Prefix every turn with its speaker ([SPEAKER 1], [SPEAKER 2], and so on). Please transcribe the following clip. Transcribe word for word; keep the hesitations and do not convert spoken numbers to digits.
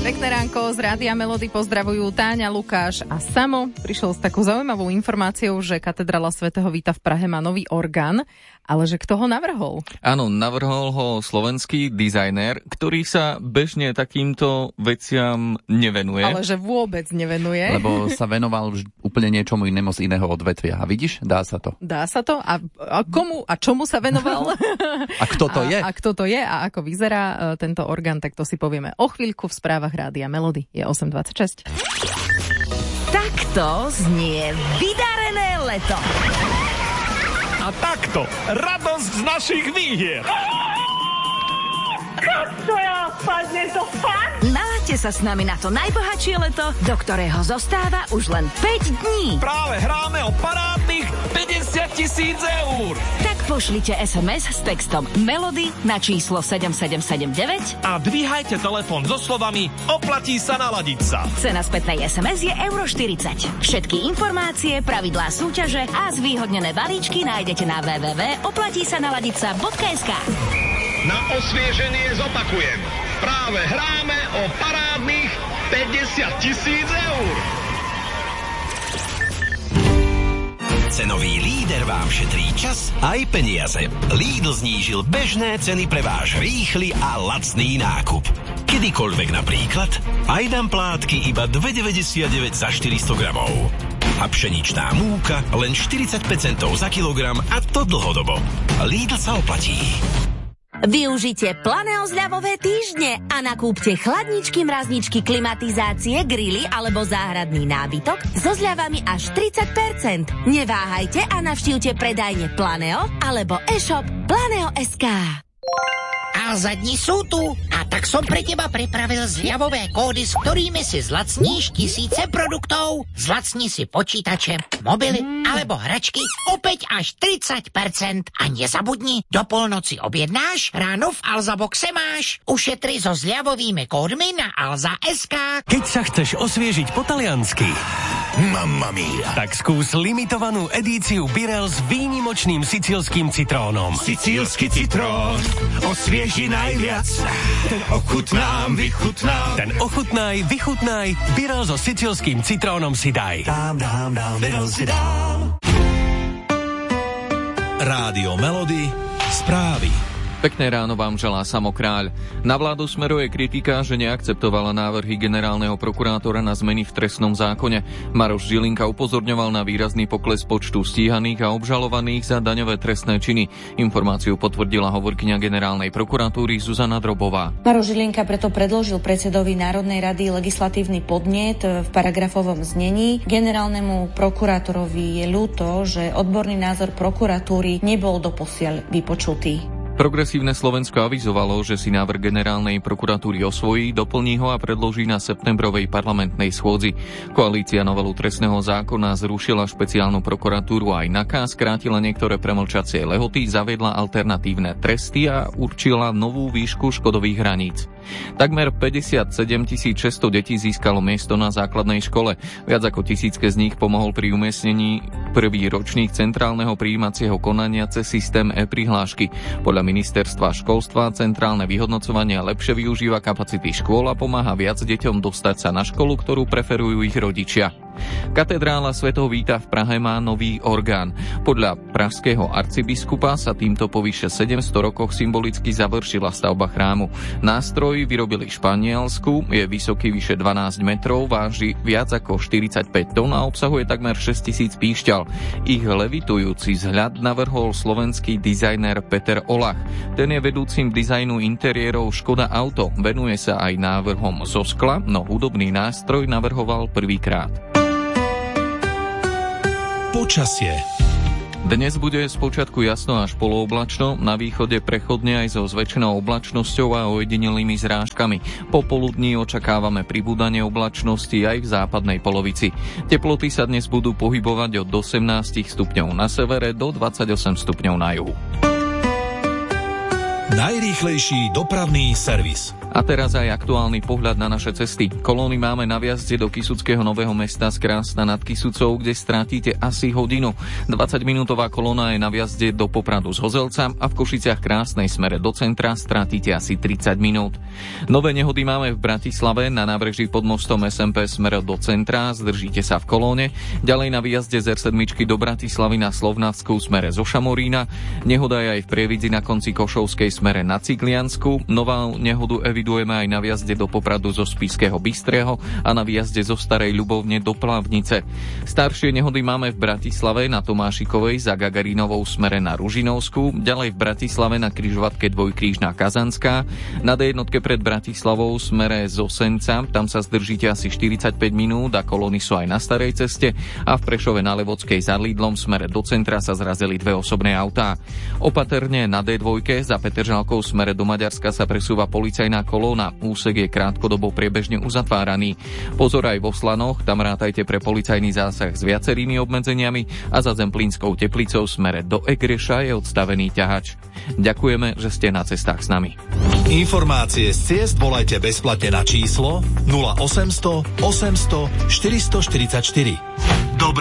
[SPEAKER 1] Pekné ránko, z Rádia Melody pozdravujú Táňa, Lukáš a Samo. Prišiel s takou zaujímavou informáciou, že katedrála svätého Víta v Prahe má nový orgán, ale že kto ho navrhol?
[SPEAKER 2] Áno, navrhol ho slovenský dizajner, ktorý sa bežne takýmto veciam nevenuje.
[SPEAKER 1] Ale že vôbec nevenuje.
[SPEAKER 3] Lebo sa venoval úplne niečomu inému z iného odvetvia. A vidíš, dá sa to.
[SPEAKER 1] Dá sa to? A, a komu a čomu sa venoval?
[SPEAKER 3] A kto to je?
[SPEAKER 1] A, a kto to je a ako vyzerá uh, tento orgán, tak to si povieme o chvíľku v správach Rádia Melody. Je osem dvadsaťšesť.
[SPEAKER 4] Takto znie vydarené leto.
[SPEAKER 5] A takto radosť z našich výhier.
[SPEAKER 6] To ja, padne to fakt?
[SPEAKER 4] Nalaďte sa s nami na to najbohatšie leto, do ktorého zostáva už len päť dní.
[SPEAKER 5] Práve hráme o parádnych päťdesiat tisíc eur.
[SPEAKER 4] Tak pošlite es em es s textom Melody na číslo sedem sedem sedem deväť
[SPEAKER 5] A dvíhajte telefón so slovami oplatí sa naladiť sa.
[SPEAKER 4] Cena spätnej es em es je euro štyridsať. Všetky informácie, pravidlá súťaže a zvýhodnené balíčky nájdete na w w w bodka oplatí sa naladiť sa bodka es ká.
[SPEAKER 7] Na osvieženie zopakujem. Práve hráme o parádnych päťdesiat tisíc eur.
[SPEAKER 8] Cenový líder vám šetrí čas aj peniaze. Lidl znížil bežné ceny pre váš rýchly a lacný nákup. Kedykoľvek napríklad, aj dám plátky iba dva deväťdesiatdeväť za štyristo gramov. A pšeničná múka len štyridsaťpäť centov za kilogram, a to dlhodobo. Lidl sa oplatí.
[SPEAKER 4] Využite Planeo zľavové týždne a nakúpte chladničky, mrazničky, klimatizácie, grily alebo záhradný nábytok so zľavami až tridsať percent. Neváhajte a navštívte predajne Planeo alebo e-shop planeo bodka es ká.
[SPEAKER 9] Alza dni sú tu a tak som pre teba pripravil zľavové kódy, s ktorými si zlacníš tisíce produktov. Zlacni si počítače, mobily alebo hračky opäť až tridsať percent. A nezabudni, do polnoci objednáš, ráno v Alza boxe máš. Ušetri so zľavovými kódmi na alza bodka es ká.
[SPEAKER 10] Keď sa chceš osviežiť po taliansky, mamma mia, tak skús limitovanú edíciu Birel s výnimočným sicílskym citrónom.
[SPEAKER 5] Sicílsky citrón osvieži najviac. Ten ochutnám, vychutnám.
[SPEAKER 10] Ten ochutnaj, vychutnaj, Birel so sicílskym citrónom si daj.
[SPEAKER 5] Dám, dám, dám, Birel si dám.
[SPEAKER 8] Rádio Melody, správy.
[SPEAKER 2] Pekné ráno vám želá Samo Kráľ. Na vládu smeruje kritika, že neakceptovala návrhy generálneho prokurátora na zmeny v trestnom zákone. Maroš Žilinka upozorňoval na výrazný pokles počtu stíhaných a obžalovaných za daňové trestné činy. Informáciu potvrdila hovorkyňa generálnej prokuratúry Zuzana Drobová.
[SPEAKER 11] Maroš Žilinka preto predložil predsedovi Národnej rady legislatívny podnet v paragrafovom znení. Generálnemu prokurátorovi je ľúto, že odborný názor prokuratúry nebol doposiaľ vypočutý.
[SPEAKER 2] Progresívne Slovensko avizovalo, že si návrh generálnej prokuratúry osvojí, doplní ho a predloží na septembrovej parlamentnej schôdzi. Koalícia novelu trestného zákona zrušila špeciálnu prokuratúru aj NAKA, skrátila niektoré premlčacie lehoty, zaviedla alternatívne tresty a určila novú výšku škodových hraníc. Takmer päťdesiatsedem tisíc šesťsto detí získalo miesto na základnej škole. Viac ako tisícke z nich pomohol pri umiestnení prvý ročník centrálneho prijímacieho konania cez systém e-prihlášky. Podľa ministerstva školstva centrálne vyhodnocovanie lepšie využíva kapacity škôl a pomáha viac deťom dostať sa na školu, ktorú preferujú ich rodičia. Katedrála svätého Víta v Prahe má nový orgán. Podľa pražského arcibiskupa sa týmto po vyše sedemsto rokoch symbolicky završila stavba chrámu. Nástroj vyrobili v Španielsku, je vysoký vyše dvanásť metrov, váži viac ako štyridsaťpäť tón a obsahuje takmer šesťtisíc píšťal. Ich levitujúci vzhľad navrhol slovenský dizajner Peter Olach. Ten je vedúcim dizajnu interiérov Škoda Auto. Venuje sa aj návrhom zo skla, no hudobný nástroj navrhoval prvýkrát.
[SPEAKER 8] Počasie.
[SPEAKER 2] Dnes bude spočiatku jasno až polooblačno, na východe prechodne aj so zväčšenou oblačnosťou a ojedinelými zrážkami. Popoludní očakávame pribúdanie oblačnosti aj v západnej polovici. Teploty sa dnes budú pohybovať od osemnásť stupňov na severe do dvadsaťosem stupňov na juhu.
[SPEAKER 8] Najrýchlejší dopravný servis.
[SPEAKER 2] A teraz aj aktuálny pohľad na naše cesty. Kolóny máme na výjazde do Kysuckého Nového Mesta z Krásna nad Kysucou, kde stratíte asi hodinu. dvadsaťminútová kolóna je na výjazde do Popradu z Hozelca a v Košiciach Krásnej smere do centra stratíte asi tridsať minút. Nové nehody máme v Bratislave na nábreží pod mostom es em pé smere do centra, zdržíte sa v kolóne. Ďalej na výjazde z er sedem do Bratislavy na Slovnavskú smere zo Šamorína. Nehoda je aj v Prievidzi na konci Košovskej smere na Cigliansku. Nová nehodu evidujeme aj na výjazde do Popradu zo Spišského Bystrého a na výjazde zo Starej Ľubovne do Plavnice. Staršie nehody máme v Bratislave na Tomášikovej za Gagarínovou smere na Ružinovsku, ďalej v Bratislave na križovatke dvojkrížna Kazanská, na dé jednotke pred Bratislavou smere z Osenca, tam sa zdržíte asi štyridsaťpäť minút a kolóny sú aj na Starej ceste, a v Prešove na Levodskej za Lidlom smere do centra sa zrazili dve osobné autá. Opatrne na dé dva za Petržalkou smere do Maďarska sa presúva policajná kolóna. Úsek je krátkodobo priebežne uzatváraný. Pozor aj vo Slanoch, tam rátajte pre policajný zásah s viacerými obmedzeniami a za Zemplínskou Teplicou smere do Egreša je odstavený ťahač. Ďakujeme, že ste na cestách s nami.
[SPEAKER 12] Informácie z ciest volajte bezplatne na číslo nula osemsto osemsto štyristoštyridsaťštyri.